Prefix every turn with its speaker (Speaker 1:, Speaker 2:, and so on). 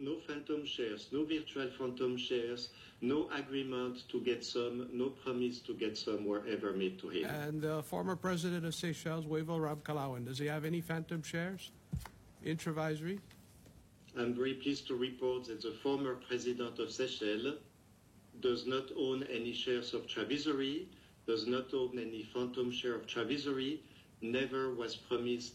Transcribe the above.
Speaker 1: no phantom shares, no virtual phantom shares, no agreement to get some, no promise to get some were ever made to him.
Speaker 2: And the former president of Seychelles, Wavell Ramkalawan, does he have any phantom shares? Intravisory?
Speaker 1: I'm very pleased to report that the former president of Seychelles does not own any shares of Travisory, does not own any phantom share of Travisory, never was promised